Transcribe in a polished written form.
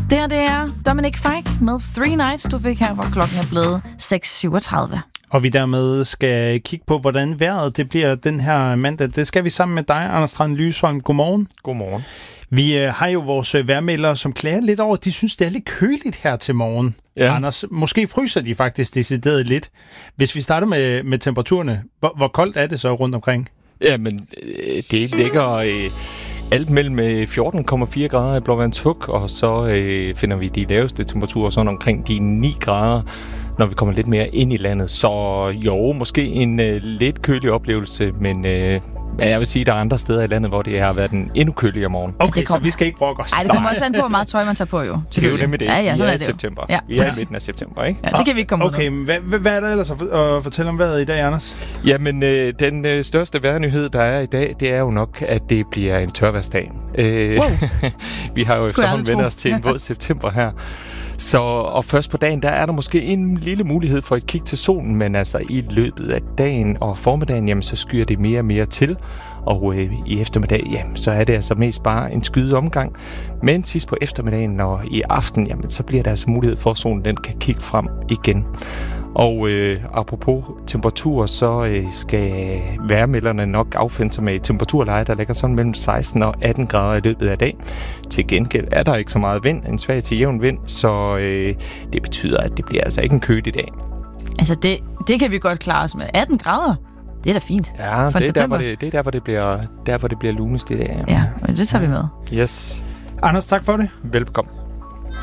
Det er Dominic Fike med 3 Nights, du fik her, hvor klokken er blevet 6:37. Og vi dermed skal kigge på, hvordan vejret det bliver den her mandag. Det skal vi sammen med dig, Anders Strand Lysholm. Godmorgen. Godmorgen. Vi har jo vores vejrmeldere, som klager lidt over, de synes, det er lidt køligt her til morgen. Ja. Anders, måske fryser de faktisk decideret lidt. Hvis vi starter med temperaturerne, hvor koldt er det så rundt omkring? Jamen, det ligger alt mellem 14,4 grader i Blåvandshuk, og så finder vi de laveste temperaturer sådan omkring de 9 grader, når vi kommer lidt mere ind i landet. Så jo, måske en lidt kølig oplevelse, men jeg vil sige, at der er andre steder i landet, hvor det har været en endnu køligere morgen. Okay, så vi skal ikke brokke os. Nej, det kommer også an på, hvor meget tøj man tager på, jo. Det er jo nemlig det. Ja, vi er i september. Ja. Vi er i midten af september, ikke? Ja, det kan vi ikke komme ud. Okay, men hvad er der ellers at fortælle om vejret i dag, Anders? Jamen, den største vejrnyhed, der er i dag, det er jo nok, at det bliver en tørværsdag. Wow. Vi har jo efterhånden vendt os til en våd september her. Så, og først på dagen, der er der måske en lille mulighed for et kig til solen, men altså i løbet af dagen og formiddagen, jamen så skyer det mere og mere til. Og i eftermiddag, jamen så er det altså mest bare en skyet omgang. Men sidst på eftermiddagen og i aften, jamen så bliver der altså mulighed for, at solen den kan kigge frem igen. Og apropos temperaturer, så skal vejrmelderne nok affinde sig med et temperaturleje, der ligger sådan mellem 16 og 18 grader i løbet af dagen. Til gengæld er der ikke så meget vind, en svag til jævn vind, så det betyder, at det bliver altså ikke en kølig dag. Altså det kan vi godt klare os med. 18 grader? Det er da fint. Ja, det er der, hvor det bliver lunest i dag. Ja, men det tager vi med. Yes. Anders, tak for det. Velbekomme.